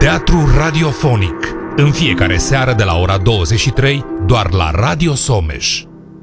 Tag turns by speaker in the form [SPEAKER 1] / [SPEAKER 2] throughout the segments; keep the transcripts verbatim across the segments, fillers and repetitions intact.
[SPEAKER 1] Teatru radiofonic, în fiecare seară de la ora douăzeci și trei, doar la Radio Someș.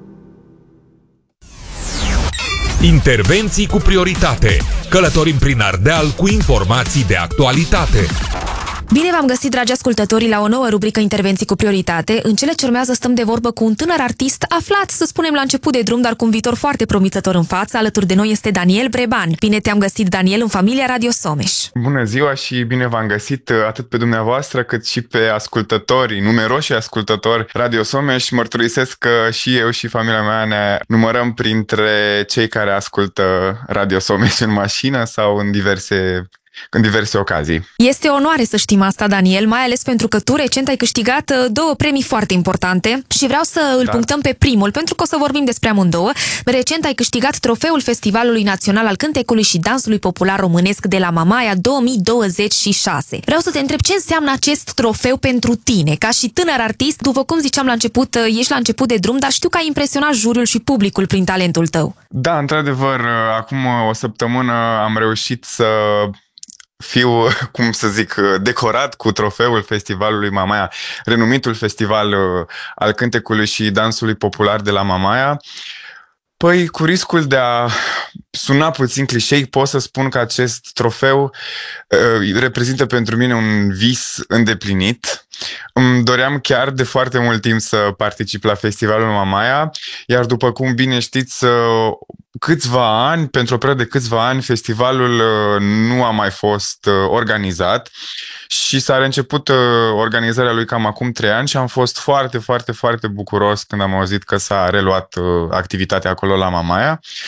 [SPEAKER 1] Intervenții cu prioritate. Călătorim prin Ardeal cu informații de actualitate.
[SPEAKER 2] Bine v-am găsit, dragi ascultători, la o nouă rubrică Intervenții cu prioritate. În cele ce urmează stăm de vorbă cu un tânăr artist aflat, să spunem, la început de drum, dar cu un viitor foarte promițător în față. Alături de noi este Daniel Breban. Bine te-am găsit, Daniel, în familia Radio Someș.
[SPEAKER 3] Bună ziua și bine v-am găsit atât pe dumneavoastră cât și pe ascultătorii, numeroși ascultători Radio Someș. Mărturisesc că și eu și familia mea ne numărăm printre cei care ascultă Radio Someș în mașină sau în diverse în diverse ocazii.
[SPEAKER 2] Este o onoare să știm asta, Daniel, mai ales pentru că tu recent ai câștigat două premii foarte importante și vreau să îl da. punctăm pe primul, pentru că o să vorbim despre amândouă. Recent ai câștigat trofeul Festivalului Național al Cântecului și Dansului Popular Românesc de la Mamaia două mii douăzeci și șase. Vreau să te întreb ce înseamnă acest trofeu pentru tine, ca și tânăr artist. După cum ziceam la început, ești la început de drum, dar știu că ai impresionat juriul și publicul prin talentul tău.
[SPEAKER 3] Da, într-adevăr, acum o săptămână am reușit să fiu, cum să zic, decorat cu trofeul Festivalului Mamaia, renumitul festival al cântecului și dansului popular de la Mamaia. Păi, cu riscul de a suna puțin clișei, pot să spun că acest trofeu uh, reprezintă pentru mine un vis îndeplinit. Îmi doream chiar de foarte mult timp să particip la Festivalul Mamaia, iar după cum bine știți, uh, câțiva ani, pentru o perioadă de câțiva ani, festivalul uh, nu a mai fost uh, organizat și s-a reînceput uh, organizarea lui cam acum trei ani și am fost foarte, foarte, foarte bucuros când am auzit că s-a reluat uh, activitatea acolo la Mamaia.